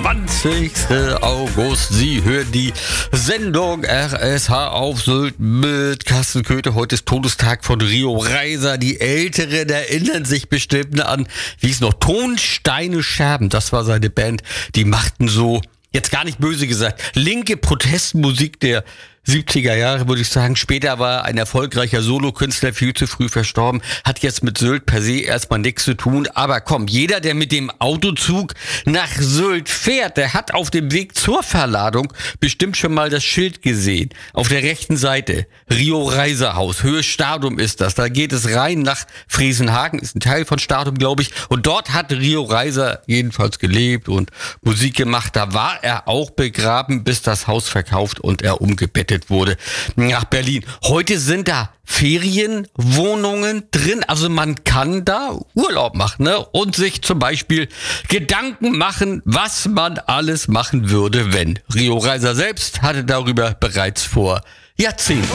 20. August. Sie hören die Sendung RSH auf Sylt mit Carsten Köthe. Heute ist Todestag von Rio Reiser. Die Älteren erinnern sich bestimmt an, wie es noch, Tonsteine Scherben. Das war seine Band. Die machten so, jetzt gar nicht böse gesagt, linke Protestmusik der 70er Jahre, würde ich sagen. Später war er ein erfolgreicher Solokünstler, viel zu früh verstorben, hat jetzt mit Sylt per se erstmal nichts zu tun. Aber komm, jeder, der mit dem Autozug nach Sylt fährt, der hat auf dem Weg zur Verladung bestimmt schon mal das Schild gesehen. Auf der rechten Seite, Rio Reiser Haus, Höhe Stadum ist das. Da geht es rein nach Friesenhagen, ist ein Teil von Stadum, glaube ich. Und dort hat Rio Reiser jedenfalls gelebt und Musik gemacht. Da war er auch begraben, bis das Haus verkauft und er umgebettet wurde nach Berlin. Heute sind da Ferienwohnungen drin, also man kann da Urlaub machen, ne? Und sich zum Beispiel Gedanken machen, was man alles machen würde, wenn. Rio Reiser selbst hatte darüber bereits vor Jahrzehnten